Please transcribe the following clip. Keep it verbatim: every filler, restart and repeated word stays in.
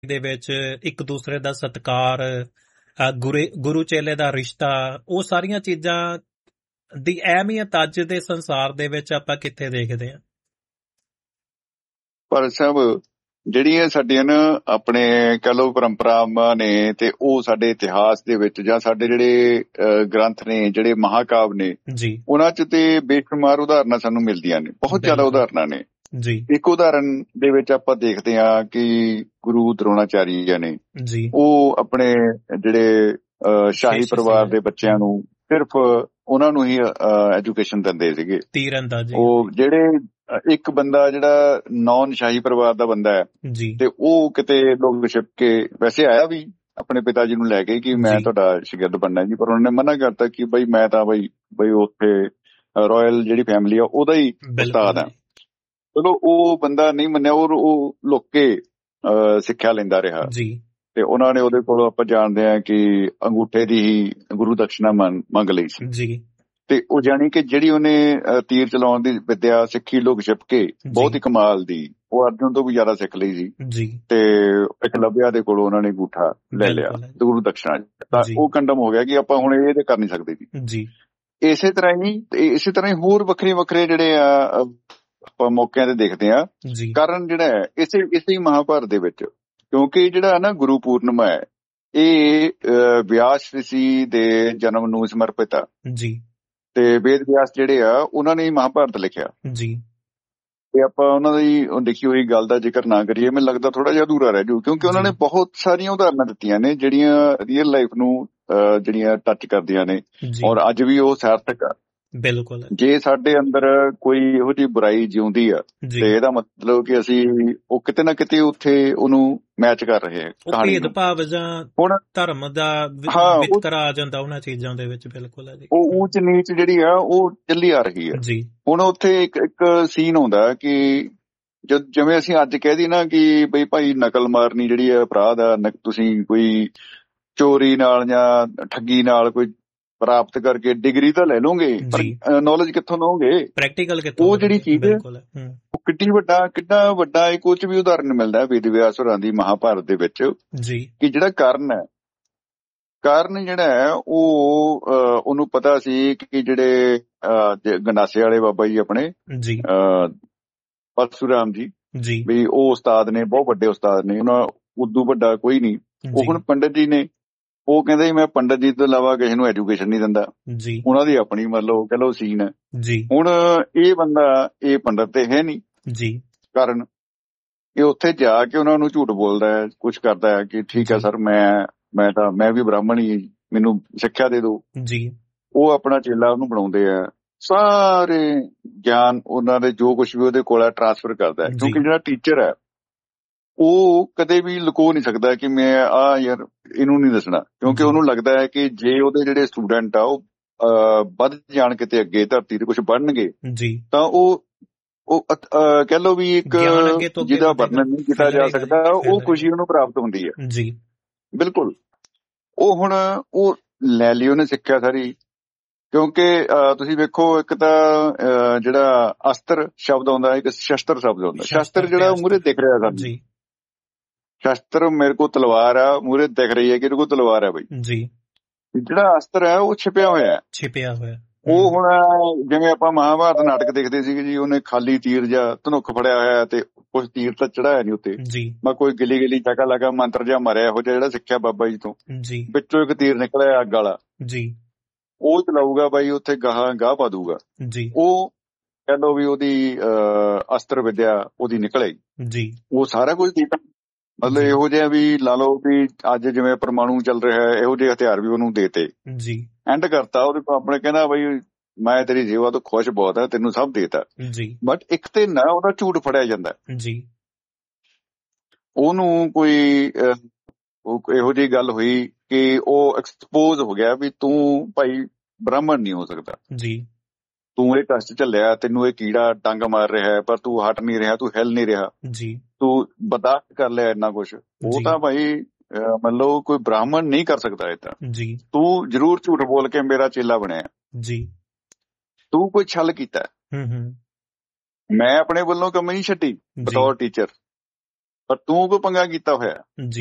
ਦੇ ਵਿੱਚ ਇੱਕ ਦੂਸਰੇ ਦਾ ਸਤਿਕਾਰ, ਗੁਰੇ ਗੁਰੂ ਚੇਲੇ ਦਾ ਰਿਸ਼ਤਾ, ਉਹ ਸਾਰੀਆਂ ਚੀਜ਼ਾਂ ਦੀ ਅਹਿਮੀਅਤ ਅੱਜ ਦੇ ਸੰਸਾਰ ਦੇ ਵਿੱਚ ਆਪਾਂ ਕਿੱਥੇ ਦੇਖਦੇ ਹਾਂ? ਪਰ ਸਭ ਜਿਹੜੀਆਂ ਸਾਡੀਆਂ ਨਾ ਆਪਣੇ ਕਹਿ ਲਓ ਪਰੰਪਰਾਵਾਂ ਨੇ, ਤੇ ਉਹ ਸਾਡੇ ਇਤਿਹਾਸ ਦੇ ਵਿੱਚ ਜਾਂ ਸਾਡੇ ਜਿਹੜੇ ਗ੍ਰੰਥ ਨੇ, ਜਿਹੜੇ ਮਹਾਕਾਵ ਨੇ, ਉਹਨਾਂ ਚ ਤੇ ਬੇਸ਼ੁਮਾਰ ਉਦਾਹਰਨਾਂ ਸਾਨੂੰ ਮਿਲਦੀਆਂ ਨੇ, ਬਹੁਤ ਜ਼ਿਆਦਾ ਉਦਾਹਰਨਾਂ ਨੇ ਜੀ। ਇੱਕ ਉਦਾਹਰਨ ਦੇ ਵਿੱਚ ਆਪਾਂ ਦੇਖਦੇ ਹਾਂ ਕਿ ਗੁਰੂ ਦਰੋਣਾਚਾਰੀ ਨੇ, ਉਹ ਆਪਣੇ ਜਿਹੜੇ ਸ਼ਾਹੀ ਪਰਿਵਾਰ ਦੇ ਬੱਚਿਆਂ ਨੂੰ ਸਿਰਫ ਉਹਨਾਂ ਨੂੰ ਹੀ ਐਜੂਕੇਸ਼ਨ ਦਿੰਦੇ ਸੀਗੇ। ਉਹ ਜਿਹੜੇ ਇੱਕ ਬੰਦਾ ਜਿਹੜਾ ਨੌਨ ਸ਼ਾਹੀ ਪਰਿਵਾਰ ਦਾ ਬੰਦਾ ਹੈ ਤੇ ਉਹ ਕਿਤੇ ਲੋਕ ਛਿਪ ਕੇ ਵੈਸੇ ਆਇਆ ਵੀ ਆਪਣੇ ਪਿਤਾ ਜੀ ਨੂੰ ਲੈ ਕੇ ਕਿ ਮੈਂ ਤੁਹਾਡਾ ਸ਼ਾਗਿਰਦ ਬਣਨਾ ਜੀ, ਪਰ ਉਹਨਾਂ ਨੇ ਮਨਾ ਕਰਤਾ ਕਿ ਬਈ ਮੈਂ ਤਾਂ ਬਈ ਬਈ ਉੱਥੇ ਰਾਇਲ ਜਿਹੜੀ ਫੈਮਿਲੀ ਆ ਉਹਦਾ ਹੀ ਉਸਤਾਦ ਆ। ਚਲੋ ਉਹ ਬੰਦਾ ਨਹੀਂ ਮੰਨਿਆ, ਔਰ ਉਹ ਲੁੱਕ ਕੇ ਅਹ ਸਿੱਖਿਆ ਲੈਂਦਾ ਰਿਹਾ ਤੇ ਉਹਨਾਂ ਨੇ ਉਹਦੇ ਕੋਲੋਂ ਆਪਾਂ ਜਾਣਦੇ ਹਾਂ ਕਿ ਅੰਗੂਠੇ ਦੀ ਹੀ ਗੁਰੂ ਦਕਸ਼ਨਾ ਮੰਗ ਲਈ ਸੀ। ਤੇ ਉਹ ਜਾਣੀ ਕਿ ਜਿਹੜੀ ਉਹਨੇ ਤੀਰ ਚਲਾਉਣ ਦੀ ਵਿਦਿਆ ਸਿੱਖੀ ਲੋਕ ਛਿਪ ਕੇ, ਬਹੁਤ ਹੀ ਕਮਾਲ ਦੀ, ਉਹ ਅਰਜੁਨ ਤੋਂ ਵੀ ਜ਼ਿਆਦਾ ਸਿੱਖ ਲਈ ਸੀ। ਤੇ ਏਕਲਵਿਆ ਦੇ ਕੋਲੋਂ ਉਹਨਾਂ ਨੇ ਅੰਗੂਠਾ ਲੈ ਲਿਆ ਗੁਰੂ ਦਕਸ਼ਨਾ, ਤਾਂ ਉਹ ਕੰਡਮ ਹੋ ਗਿਆ ਕਿ ਆਪਾਂ ਹੁਣ ਇਹ ਤੇ ਕਰ ਨਹੀਂ ਸਕਦੇ ਜੀ। ਇਸੇ ਤਰ੍ਹਾਂ ਹੀ ਇਸੇ ਤਰ੍ਹਾਂ ਹੀ ਹੋਰ ਵੱਖਰੇ ਵੱਖਰੇ ਜਿਹੜੇ ਆ ਆਪਾਂ ਮੌਕਿਆਂ ਤੇ ਦੇਖਦੇ ਹਾਂ। ਕਾਰਨ ਜਿਹੜਾ ਹੈ ਇਸੇ ਇਸੇ ਮਹਾਭਾਰਤ ਦੇ ਵਿੱਚ, ਕਿਉਂਕਿ ਜਿਹੜਾ ਨਾ ਗੁਰੂ ਪੂਰਨਿਮਾ ਹੈ ਇਹ ਵਿਆਸ ਰਿਸ਼ੀ ਦੇ ਜਨਮ ਨੂੰ ਸਮਰਪਿਤ ਆ ਤੇ ਵੇਦ ਵਿਆਸ ਜਿਹੜੇ ਆ ਉਹਨਾਂ ਨੇ ਮਹਾਭਾਰਤ ਲਿਖਿਆ ਜੀ। ਤੇ ਆਪਾਂ ਉਹਨਾਂ ਦੀ ਲਿਖੀ ਹੋਈ ਗੱਲ ਦਾ ਜ਼ਿਕਰ ਨਾ ਕਰੀਏ, ਮੈਨੂੰ ਲੱਗਦਾ ਥੋੜਾ ਜਿਹਾ ਅਧੂਰਾ ਰਹਿ ਜੂ, ਕਿਉਂਕਿ ਉਹਨਾਂ ਨੇ ਬਹੁਤ ਸਾਰੀਆਂ ਉਦਾਹਰਨਾਂ ਦਿੱਤੀਆਂ ਨੇ ਜਿਹੜੀਆਂ ਰੀਅਲ ਲਾਈਫ ਨੂੰ ਜਿਹੜੀਆਂ ਟੱਚ ਕਰਦੀਆਂ ਨੇ, ਔਰ ਅੱਜ ਵੀ ਉਹ ਸਾਰਥਕ ਆ। ਬਿਲਕੁਲ, ਜੇ ਸਾਡੇ ਅੰਦਰ ਕੋਈ ਇਹੋ ਜਿਹੀ ਬੁਰਾਈ ਜਿਉਂਦੀ ਆ ਤੇ ਇਹਦਾ ਮਤਲਬ ਕਿ ਅਸੀਂ ਉਹ ਕਿਤੇ ਨਾ ਕਿਤੇ ਉੱਥੇ ਉਹਨੂੰ ਮੈਚ ਕਰ ਰਹੇ ਹਾਂ। ਭੇਦਭਾਵ ਜਾਂ ਹੁਣ ਧਰਮ ਦਾ ਵਿਤਕਰਾ ਆ ਜਾਂਦਾ ਉਹਨਾਂ ਚੀਜ਼ਾਂ ਦੇ ਵਿੱਚ। ਬਿਲਕੁਲ ਹੈ ਜੀ, ਉਹ ਊਚ ਨੀਚ ਜਿਹੜੀ ਆ ਉਹ ਚੱਲੀ ਆ ਰਹੀ ਆ ਜੀ। ਹੁਣ ਉੱਥੇ ਇੱਕ ਇੱਕ ਸੀਨ ਆਉਂਦਾ ਕਿ ਜਦ ਜਿਵੇਂ ਅਸੀਂ ਅੱਜ ਕਹਿ ਦੀ ਨਾ ਕਿ ਬਈ ਭਾਈ ਨਕਲ ਮਾਰਨੀ ਜਿਹੜੀ ਆ ਅਪਰਾਧ ਆ, ਤੁਸੀਂ ਕੋਈ ਚੋਰੀ ਨਾਲ ਜਾਂ ਠੱਗੀ ਨਾਲ ਕੋਈ ਪ੍ਰਾਪਤ ਕਰਕੇ ਡਿਗਰੀ ਤਾਂ ਲੈ ਲਓਗੇ, ਪਰ ਨੌਲੇਜ ਕਿੱਥੋਂ ਲਓਗੇ, ਪ੍ਰੈਕਟੀਕਲ ਕਿੱਥੋਂ? ਉਹ ਜਿਹੜੀ ਚੀਜ਼ ਉਹ ਕਿੱਡੀ ਵੱਡਾ ਕਿੱਡਾ ਵੱਡਾ ਇੱਕ ਉਹ ਚ ਵੀ ਉਦਾਹਰਨ ਮਿਲਦਾ ਵੇਦ ਵਿਆਸ ਹੋਰਾਂ ਦੀ ਮਹਾਭਾਰਤ ਦੇ ਵਿੱਚ ਕਿ ਜਿਹੜਾ ਕਰਨ ਹੈ, ਕਾਰਨ ਜਿਹੜਾ ਹੈ ਉਹ ਉਹਨੂੰ ਪਤਾ ਸੀ ਕਿ ਜਿਹੜੇ ਗੰਡਾਸੇ ਵਾਲੇ ਬਾਬਾ ਜੀ ਆਪਣੇ ਪਰਸ਼ੂਰਾਮ ਜੀ ਵੀ ਉਹ ਉਸਤਾਦ ਨੇ, ਬਹੁਤ ਵੱਡੇ ਉਸਤਾਦ ਨੇ, ਉਹਨਾਂ ਉਦੋਂ ਵੱਡਾ ਕੋਈ ਨਹੀਂ। ਉਹ ਹੁਣ ਪੰਡਿਤ ਜੀ ਨੇ, ਉਹ ਕਹਿੰਦੇ ਮੈਂ ਪੰਡਿਤ ਜੀ ਤੋਂ ਇਲਾਵਾ ਕਿਸੇ ਨੂੰ ਐਜੂਕੇਸ਼ਨ ਨਹੀਂ ਦਿੰਦਾ, ਉਹਨਾਂ ਦੀ ਆਪਣੀ ਮਤਲਬ ਕਹਿ ਲਓ ਸੀਨ ਹੈ। ਹੁਣ ਇਹ ਬੰਦਾ ਇਹ ਪੰਡਿਤ ਤੇ ਹੈ ਨਹੀਂ, ਕਾਰਨ ਇਹ ਉੱਥੇ ਜਾ ਕੇ ਉਹਨਾਂ ਨੂੰ ਝੂਠ ਬੋਲਦਾ ਹੈ, ਕੁਛ ਕਰਦਾ ਹੈ ਕਿ ਠੀਕ ਹੈ ਸਰ ਮੈਂ ਮੈਂ ਤਾਂ ਮੈਂ ਵੀ ਬ੍ਰਾਹਮਣ ਹੀ, ਮੈਨੂੰ ਸਿੱਖਿਆ ਦੇ ਦਿਓ। ਉਹ ਆਪਣਾ ਚੇਲਾ ਉਹਨੂੰ ਬਣਾਉਂਦੇ ਆ, ਸਾਰੇ ਗਿਆਨ ਉਹਨਾਂ ਦੇ ਜੋ ਕੁਛ ਵੀ ਉਹਦੇ ਕੋਲ ਟਰਾਂਸਫਰ ਕਰਦਾ ਹੈ, ਕਿਉਂਕਿ ਜਿਹੜਾ ਟੀਚਰ ਹੈ ਉਹ ਕਦੇ ਵੀ ਲੁਕੋ ਨਹੀਂ ਸਕਦਾ ਕਿ ਮੈਂ ਆ ਯਾਰ ਇਹਨੂੰ ਨਹੀਂ ਦੱਸਣਾ, ਕਿਉਂਕਿ ਉਹਨੂੰ ਲੱਗਦਾ ਹੈ ਕਿ ਜੇ ਉਹਦੇ ਜਿਹੜੇ ਸਟੂਡੈਂਟ ਆ ਉਹ ਵੱਧ ਜਾਣ ਕਿਤੇ ਅੱਗੇ ਧਰਤੀ ਤੇ ਕੁਛ ਬਣਨਗੇ ਤਾਂ ਉਹ ਉਹ ਕਹਿ ਲਓ ਵੀ ਇੱਕ ਜਿਹਦਾ ਵਰਣਨ ਨਹੀਂ ਕੀਤਾ ਜਾ ਸਕਦਾ, ਉਹ ਖੁਸ਼ੀ ਉਹਨੂੰ ਪ੍ਰਾਪਤ ਹੁੰਦੀ ਹੈ ਜੀ। ਬਿਲਕੁਲ, ਉਹ ਹੁਣ ਉਹ ਲੈ ਲਈ ਉਹਨੇ ਸਿੱਖਿਆ ਸਾਰੀ, ਕਿਉਂਕਿ ਤੁਸੀਂ ਵੇਖੋ ਇੱਕ ਤਾਂ ਜਿਹੜਾ ਅਸਤਰ ਸ਼ਬਦ ਆਉਂਦਾ, ਇੱਕ ਸ਼ਸਤਰ ਸ਼ਬਦ ਆਉਂਦਾ। ਸ਼ਸਤਰ ਜਿਹੜਾ ਮੂਹਰੇ ਦਿਖ ਰਿਹਾ ਸਾਨੂੰ, ਸ਼ਸਤਰ ਮੇਰੇ ਕੋਲ ਤਲਵਾਰ ਆ, ਮੂਹਰੇ ਦਿਖ ਰਹੀ ਹੈ ਕਿ ਇਹਦੇ ਕੋਲ ਤਲਵਾਰ ਹੈ ਬਈ ਜੀ। ਜਿਹੜਾ ਅਸਤਰ ਹੈ ਉਹ ਛਿਪਿਆ ਹੋਇਆ ਛਿਪਿਆ ਹੋਇਆ ਉਹ ਹੁਣ ਜਿਵੇਂ ਆਪਾਂ ਮਹਾਭਾਰਤ ਨਾਟਕ ਦੇਖਦੇ ਸੀਗੇ ਜੀ, ਉਹਨੇ ਖਾਲੀ ਤੀਰ ਜਾਂ ਧਨੁੱਖ ਫੜਿਆ ਹੋਇਆ ਤੇ ਕੁਛ ਤੀਰ ਤਾਂ ਚੜਾਇਆ ਨੀ ਉੱਤੇ, ਮੈਂ ਕੋਈ ਗਿਲੀ ਗਿਲੀ ਚੱਕਾ ਲਗਾ ਮੰਤਰ ਜਿਹਾ ਮਾਰਿਆ ਇਹੋ ਜਿਹਾ ਜਿਹੜਾ ਸਿੱਖਿਆ ਬਾਬਾ ਜੀ ਤੋਂ, ਵਿੱਚੋਂ ਇੱਕ ਤੀਰ ਨਿਕਲਿਆ ਅੱਗ ਵਾਲਾ ਜੀ, ਉਹ ਚਲਾਊਗਾ ਬਾਈ ਉੱਥੇ ਗਾਹਾਂ ਗਾਹ ਪਾ ਦੂਗਾ ਜੀ। ਉਹ ਕਹਿ ਲਓ ਵੀ ਉਹਦੀ ਅਹ ਅਸਤਰ ਵਿਦਿਆ ਉਹਦੀ ਨਿਕਲੇ ਜੀ, ਉਹ ਸਾਰਾ ਕੁਝ ਕੀਤਾ। ਮਤਲਬ ਇਹੋ ਜਿਹਾ ਵੀ ਲਾ ਲਓ ਵੀ ਅੱਜ ਜਿਵੇਂ ਪਰਮਾਣੂ ਚੱਲ ਰਿਹਾ ਹੈ, ਇਹੋ ਜਿਹੇ ਹਥਿਆਰ ਵੀ ਉਹਨੂੰ ਦੇਤੇ ਜੀ, ਐਂਡ ਕਰਤਾ ਉਹਦੇ ਕੋਲ ਆਪਣੇ, ਕਹਿੰਦਾ ਬਈ ਮੈਂ ਤੇਰੀ ਸੇਵਾ ਤੋਂ ਖੁਸ਼ ਬਹੁਤ ਹੈ, ਤੈਨੂੰ ਸਭ ਦੇਤਾ ਜੀ। ਬਟ ਇੱਕ ਤੇ ਨਾ ਉਹਦਾ ਝੂਠ ਫੜਿਆ ਜਾਂਦਾ ਜੀ, ਉਹਨੂੰ ਕੋਈ ਇਹੋ ਜਿਹੀ ਗੱਲ ਹੋਈ ਕਿ ਉਹ ਐਕਸਪੋਜ਼ ਹੋ ਗਿਆ ਵੀ ਤੂੰ ਭਾਈ ਬ੍ਰਾਹਮਣ ਨਹੀਂ ਹੋ ਸਕਦਾ ਜੀ, ਤੂੰ ਇਹ ਕਸ਼ਟ ਝੱਲਿਆ, ਤੈਨੂੰ ਇਹ ਕੀੜਾ ਡੰਗ ਮਾਰ ਰਿਹਾ ਹੈ ਪਰ ਤੂੰ ਹਟ ਨਹੀਂ ਰਿਹਾ, ਤੂੰ ਹਿੱਲ ਨਹੀਂ ਰਿਹਾ ਜੀ, ਤੂੰ ਬਰਦਾਸ਼ਤ ਕਰ ਲਿਆ ਇੰਨਾ ਕੁਛ, ਉਹ ਤਾਂ ਭਾਈ ਮਤਲਬ ਕੋਈ ਬ੍ਰਾਹਮਣ ਨਹੀਂ ਕਰ ਸਕਦਾ ਏਦਾਂ ਜੀ। ਤੂੰ ਜ਼ਰੂਰ ਝੂਠ ਬੋਲ ਕੇ ਮੇਰਾ ਚੇਲਾ ਬਣਿਆ ਜੀ, ਤੂੰ ਕੋਈ ਛਲ ਕੀਤਾ, ਮੈਂ ਆਪਣੇ ਵੱਲੋਂ ਕਮੀ ਨਹੀਂ ਛੱਡੀ ਬਤੌਰ ਟੀਚਰ, ਪਰ ਤੂੰ ਕੋਈ ਪੰਗਾ ਕੀਤਾ ਹੋਇਆ। ਜੀ